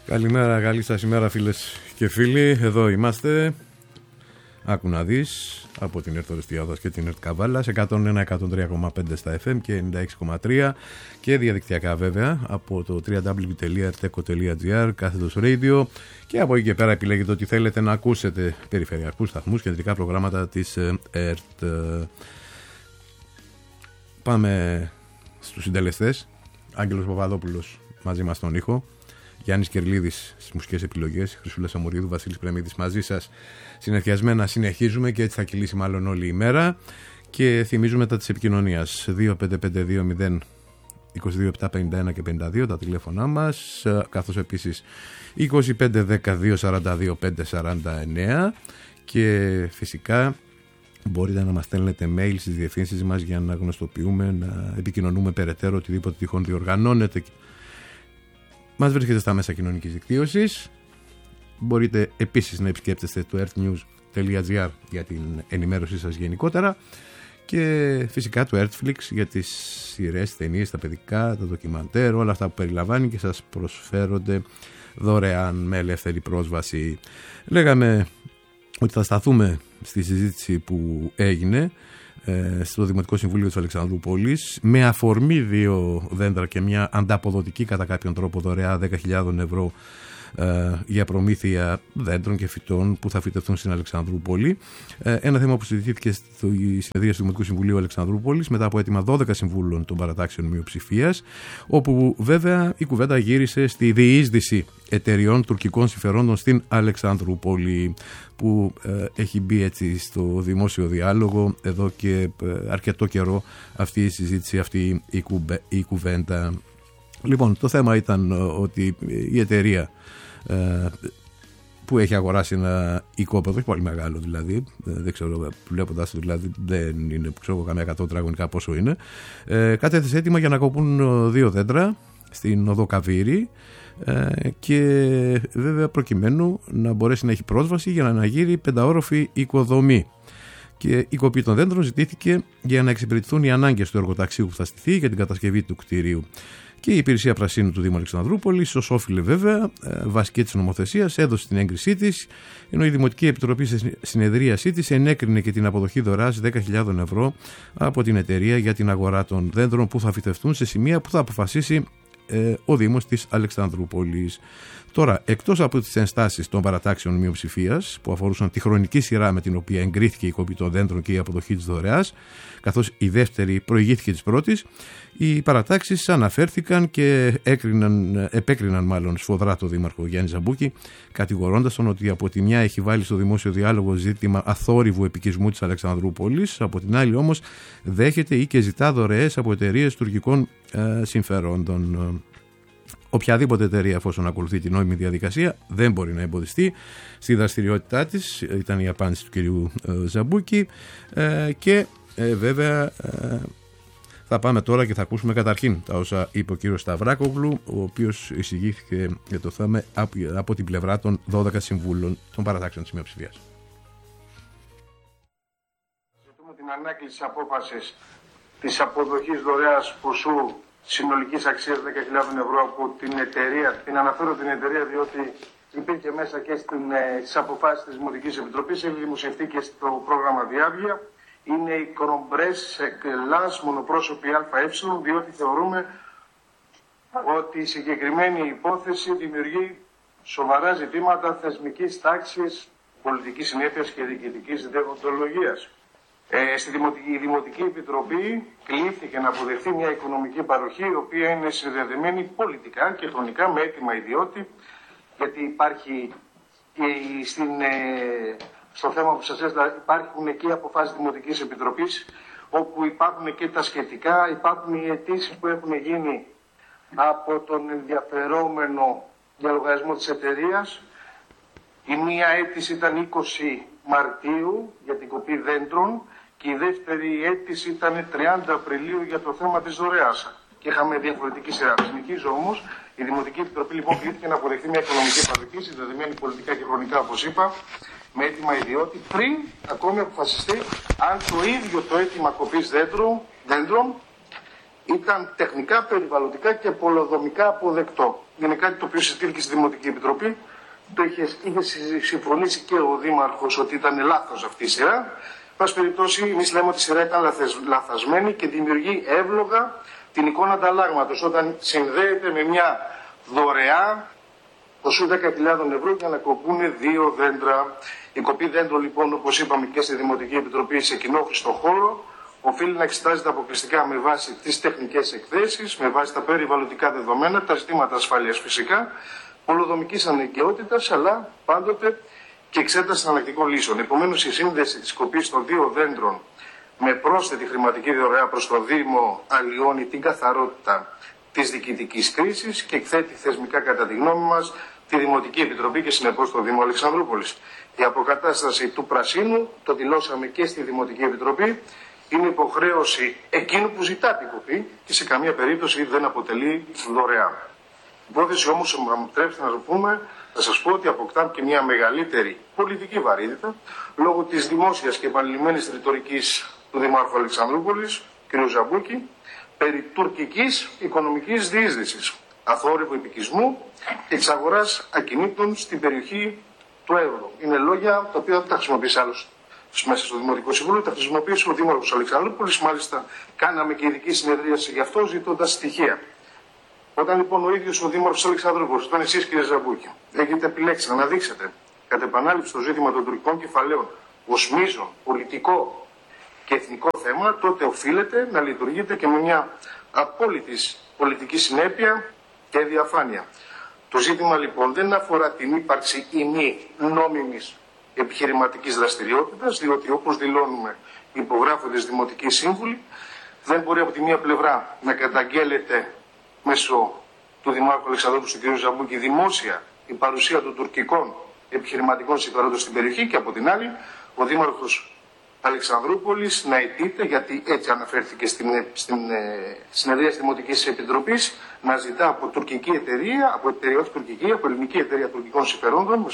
Καλημέρα, καλή σας ημέρα φίλες και φίλοι. Εδώ είμαστε. Άκου να δεις, από την ΕΡΤ Ορεστιάδας και την ΕΡΤ Καβάλα σε 101,3,5 στα FM και 96,3 και διαδικτυακά βέβαια από το www.erteco.gr κάθετος radio και από εκεί και πέρα επιλέγετε ότι θέλετε να ακούσετε περιφερειακούς σταθμούς και κεντρικά προγράμματα της ΕΡΤ. Πάμε στους συντελεστές. Άγγελος Παπαδόπουλος μαζί μας στον ήχο, Γιάννης Κερλίδης στις μουσικές επιλογές, Χρυσούλα Σαμουρίδου, Βασίλης Πρεμίδης μαζί σας. Συνεχιασμένα συνεχίζουμε και έτσι θα κυλήσει μάλλον όλη η μέρα. Και θυμίζουμε τα της επικοινωνίας 25520 22 και 52 τα τηλέφωνά μας, καθώς επίσης 2510-242-549 και φυσικά μπορείτε να μας στέλνετε mail στις διευθύνσεις μας για να γνωστοποιούμε, να επικοινωνούμε περαιτέρω οτιδήποτε τυχόν διοργανώνεται. Μας βρίσκεται στα μέσα κοινωνικής δικτύωσης. Μπορείτε επίσης να επισκέπτεστε το earthnews.gr για την ενημέρωσή σας γενικότερα και φυσικά το Earthflix για τις σειρές, ταινίες, τα παιδικά, τα ντοκιμαντέρ, όλα αυτά που περιλαμβάνει και σας προσφέρονται δωρεάν με ελεύθερη πρόσβαση. Λέγαμε ότι θα σταθούμε στη συζήτηση που έγινε στο Δημοτικό Συμβούλιο της Αλεξανδρούπολης με αφορμή 2 δέντρα και μια ανταποδοτική κατά κάποιον τρόπο δωρεά 10.000 ευρώ για προμήθεια δέντρων και φυτών που θα φυτευτούν στην Αλεξανδρούπολη. Ένα θέμα που συζητήθηκε στη συνεδρία του Δημοτικού Συμβουλίου Αλεξανδρούπολης μετά από αίτημα 12 συμβούλων των παρατάξεων μειοψηφίας, όπου βέβαια η κουβέντα γύρισε στη διείσδυση εταιριών τουρκικών συμφερόντων στην Αλεξανδρούπολη, που έχει μπει έτσι στο δημόσιο διάλογο εδώ και αρκετό καιρό αυτή η συζήτηση, αυτή η κουβέντα. Λοιπόν, το θέμα ήταν ότι η εταιρεία που έχει αγοράσει ένα οικόπεδο, όχι πολύ μεγάλο δηλαδή, δεν ξέρω, βλέποντας το δηλαδή δεν είναι, ξέρω καμιά 100 τετραγωνικά πόσο είναι, κατέθεσε έτοιμα για να κοπούν 2 δέντρα στην οδό Καβύρη και βέβαια προκειμένου να μπορέσει να έχει πρόσβαση για να αναγείρει 5όροφη οικοδομή. Και η κοπή των δέντρων ζητήθηκε για να εξυπηρετηθούν οι ανάγκες του εργοταξίου που θα στηθεί για την κατασκευή του κτηρίου. Και η Υπηρεσία Πρασίνου του Δήμου Αλεξανδρούπολης, ως όφιλε βέβαια, βάσει και της νομοθεσίας, έδωσε την έγκρισή της, ενώ η Δημοτική Επιτροπή σε συνεδρίασή της ενέκρινε και την αποδοχή δωρεάς 10.000 ευρώ από την εταιρεία για την αγορά των δέντρων που θα φυτευτούν σε σημεία που θα αποφασίσει ο Δήμος της Αλεξανδρούπολης. Τώρα, εκτός από τις ενστάσεις των παρατάξεων μειοψηφίας που αφορούσαν τη χρονική σειρά με την οποία εγκρίθηκε η κοπή των δέντρων και η αποδοχή της δωρεάς, καθώς η δεύτερη προηγήθηκε της πρώτης, οι παρατάξεις αναφέρθηκαν και επέκριναν σφοδρά το Δήμαρχο Γιάννη Ζαμπούκη, κατηγορώντας τον ότι από τη μια έχει βάλει στο δημόσιο διάλογο ζήτημα αθόρυβου επικισμού της Αλεξανδρούπολης, από την άλλη όμως δέχεται ή και ζητά δωρεές από εταιρείες τουρκικών συμφερόντων. Οποιαδήποτε εταιρεία, εφόσον ακολουθεί την νόμιμη διαδικασία, δεν μπορεί να εμποδιστεί στη δραστηριότητά της, ήταν η απάντηση του κυρίου Ζαμπούκη. Και βέβαια θα πάμε τώρα και θα ακούσουμε καταρχήν τα όσα είπε ο κύριος Σταυράκογλου, ο οποίος εισηγήθηκε για το θέμα από την πλευρά των 12 συμβούλων των παρατάξεων της μειοψηφίας. Ζητούμε την ανάκληση απόφασης της αποδοχής δωρεάς ποσού συνολικής αξίας 10.000 ευρώ από την εταιρεία. Την αναφέρω την εταιρεία διότι υπήρχε μέσα και στις αποφάσεις της Δημοτικής Επιτροπής, έχει δημοσιευτεί και στο πρόγραμμα Διάβια. Είναι η Κρομπρές Ελλάς μονοπρόσωπη ΑΕ, διότι θεωρούμε ότι η συγκεκριμένη υπόθεση δημιουργεί σοβαρά ζητήματα θεσμικής τάξης, πολιτικής συνέπειας και διοικητικής δεοντολογίας. Η Δημοτική Επιτροπή κλήθηκε να αποδεχθεί μια οικονομική παροχή, η οποία είναι συνδεδεμένη πολιτικά και χρονικά με αίτημα ιδιώτη, γιατί υπάρχει και στο θέμα που σας έστειλα υπάρχουν και οι αποφάσεις της Δημοτικής Επιτροπής, όπου υπάρχουν και τα σχετικά, υπάρχουν οι αιτήσεις που έχουν γίνει από τον ενδιαφερόμενο για λογαριασμό της εταιρείας. Η μία αίτηση ήταν 20 Μαρτίου για την κοπή δέντρων και η δεύτερη αίτηση ήταν 30 Απριλίου για το θέμα της δωρεάς. Και είχαμε διαφορετική σειρά. Συνεχίζω όμως, η Δημοτική Επιτροπή λοιπόν κλήθηκε να αποδεχθεί μια οικονομική παροχή, συνδεδεμένη πολιτικά και χρονικά όπως είπα, με αίτημα ιδιώτη, πριν ακόμη αποφασιστεί αν το ίδιο το αίτημα κοπής δέντρων ήταν τεχνικά, περιβαλλοντικά και πολεοδομικά αποδεκτό. Είναι κάτι το οποίο συζητήθηκε στη Δημοτική Επιτροπή. Το είχε συμφωνήσει και ο Δήμαρχος ότι ήταν λάθος αυτή η σειρά. Εν πάση περιπτώσει, εμείς λέμε ότι η σειρά ήταν λαθασμένη και δημιουργεί εύλογα την εικόνα ανταλλάγματος όταν συνδέεται με μια δωρεά ποσού 10.000 ευρώ για να κοπούν 2 δέντρα. Η κοπή δέντρων, λοιπόν, όπως είπαμε και στη Δημοτική Επιτροπή, σε κοινόχρηστο χώρο, οφείλει να εξετάζεται αποκλειστικά με βάση τις τεχνικές εκθέσεις, με βάση τα περιβαλλοντικά δεδομένα, τα ζητήματα ασφαλείας φυσικά, πολεοδομικής αναγκαιότητας, αλλά πάντοτε και εξέταση εναλλακτικών λύσεων. Επομένως, η σύνδεση της κοπής των 2 δέντρων με πρόσθετη χρηματική δωρεά προς το Δήμο αλλοιώνει την καθαρότητα της διοικητικής κρίσης και εκθέτει θεσμικά, κατά τη γνώμη μας, τη Δημοτική Επιτροπή και συνεπώς το Δήμο Αλεξανδρούπολης. Η αποκατάσταση του πρασίνου, το δηλώσαμε και στη Δημοτική Επιτροπή, είναι υποχρέωση εκείνου που ζητά την κοπή και σε καμία περίπτωση δεν αποτελεί δωρεά. Η υπόθεση όμως, αν μου επιτρέψετε να σας πω ότι αποκτά και μια μεγαλύτερη πολιτική βαρύτητα λόγω της δημόσιας και επανειλημμένης ρητορικής του Δημάρχου Αλεξανδρούπολης, κ. Ζαμπούκη, περί τουρκικής οικονομικής διείσδυσης, αθόρυβου επικισμού και εξαγοράς ακινήτων στην περιοχή του Εύρου. Είναι λόγια τα οποία δεν τα χρησιμοποιήσει άλλος μέσα στο Δημοτικό Συμβούλιο, τα χρησιμοποίησε ο Δήμαρχος Αλεξανδρούπολης. Μάλιστα, κάναμε και ειδική συνεδρίαση γι' αυτό, ζητώντας στοιχεία. Όταν λοιπόν ο ίδιος ο Δήμαρχος Αλεξανδρούπολης, όταν εσείς, κ. Ζαμπούκη, έχετε επιλέξει να αναδείξετε κατ' επανάληψη το ζήτημα των τουρκικών κεφαλαίων ως μείζον πολιτικό και εθνικό θέμα, τότε οφείλετε να λειτουργείτε και με μια απόλυτη πολιτική συνέπεια και διαφάνεια. Το ζήτημα λοιπόν δεν αφορά την ύπαρξη ή μη νόμιμης επιχειρηματικής δραστηριότητας, διότι όπως δηλώνουμε οι υπογράφοντες δημοτικοί σύμβουλοι, δεν μπορεί από τη μία πλευρά να καταγγέλλεται μέσω του Δημάρχου Αλεξανδρούπολου του κ. Ζαμπούκη δημόσια η παρουσία των τουρκικών επιχειρηματικών συμφερόντων στην περιοχή και από την άλλη ο Δήμαρχος Αλεξανδρούπολης να αιτείται, γιατί έτσι αναφέρθηκε στην συνεδρία της Δημοτικής Επιτροπής, να ζητά από τουρκική εταιρεία, από ελληνική εταιρεία τουρκικών συμφερόντων,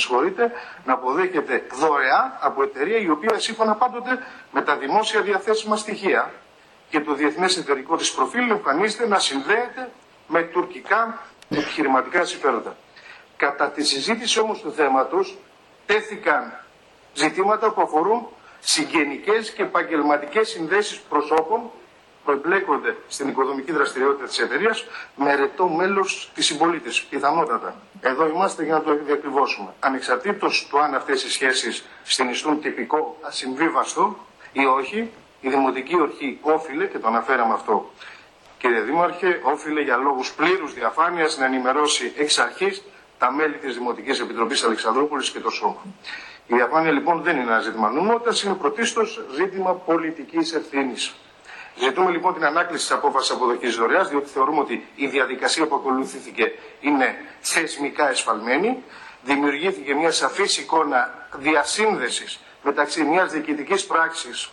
να αποδέχεται δωρεά από εταιρεία η οποία σύμφωνα πάντοτε με τα δημόσια διαθέσιμα στοιχεία και το διεθνές εταιρικό της προφίλ εμφανίζεται να συνδέεται με τουρκικά επιχειρηματικά συμφέροντα. Κατά τη συζήτηση όμως του θέματος τέθηκαν ζητήματα που αφορούν συγγενικές και επαγγελματικές συνδέσεις προσώπων που εμπλέκονται στην οικοδομική δραστηριότητα της εταιρείας με ρετό μέλος της συμπολίτης, πιθανότατα. Εδώ είμαστε για να το διακριβώσουμε. Ανεξαρτήτως του αν αυτές οι σχέσεις συνιστούν τυπικό ασυμβίβαστο ή όχι, η Δημοτική Αρχή όφιλε, και το αναφέραμε αυτό κύριε Δήμαρχε, όφιλε για λόγους πλήρους διαφάνειας να ενημερώσει εξ αρχής τα μέλη της Δημοτικής Επιτροπής Αλεξανδρούπολης και το Σώμα. Η διαφάνεια λοιπόν δεν είναι ένα ζήτημα νομιμότητας, είναι πρωτίστως ζήτημα πολιτικής ευθύνης. Ζητούμε λοιπόν την ανάκληση της απόφασης αποδοχής δωρεάς, διότι θεωρούμε ότι η διαδικασία που ακολουθήθηκε είναι θεσμικά εσφαλμένη. Δημιουργήθηκε μια σαφής εικόνα διασύνδεσης μεταξύ μιας διοικητικής πράξης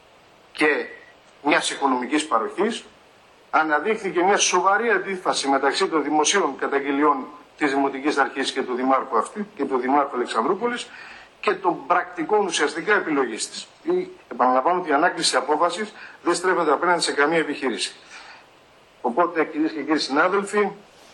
και μιας οικονομικής παροχής. Αναδείχθηκε μια σοβαρή αντίφαση μεταξύ των δημοσίων καταγγελιών της Δημοτικής Αρχής και του Δημάρχου αυτή και του Δημάρχου Αλεξανδρούπολης και των πρακτικών ουσιαστικά επιλογής της. Επαναλαμβάνω ότι η ανάκληση της απόφασης δεν στρέφεται απέναντι σε καμία επιχείρηση. Οπότε, κυρίες και κύριοι συνάδελφοι,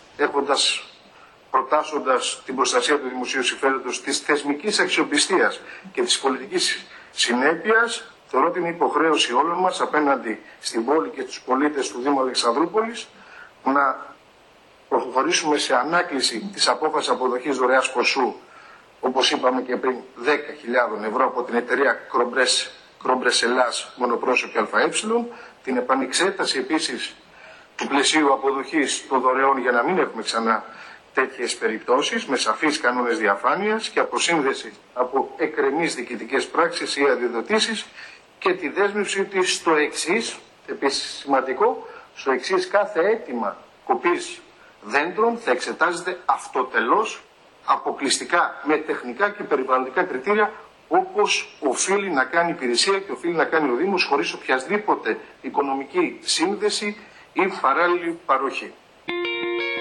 προτάσσοντας την προστασία του δημοσίου συμφέροντος, της θεσμικής αξιοπιστίας και της πολιτικής συνέπειας, θεωρώ ότι είναι υποχρέωση όλων μας απέναντι στην πόλη και στους πολίτες του Δήμου Αλεξανδρούπολης να προχωρήσουμε σε ανάκληση της απόφασης αποδοχής δωρεάς ποσού, όπως είπαμε και πριν, 10.000 ευρώ από την εταιρεία Κρομπρές Ελλάς Μονοπρόσωπη ΑΕ, την επανεξέταση επίσης του πλαισίου αποδοχής των δωρεών για να μην έχουμε ξανά τέτοιες περιπτώσεις, με σαφείς κανόνες διαφάνειας και αποσύνδεση από εκκρεμείς διοικητικές πράξεις ή αδειοδοτήσεις και τη δέσμευση της στο εξής, επίσης σημαντικό, στο εξής κάθε αίτημα κοπής δέντρων θα εξετάζεται αυτοτελώς, αποκλειστικά με τεχνικά και περιβαλλοντικά κριτήρια, όπως οφείλει να κάνει η υπηρεσία και οφείλει να κάνει ο Δήμος, χωρίς οποιασδήποτε οικονομική σύνδεση ή παράλληλη παροχή.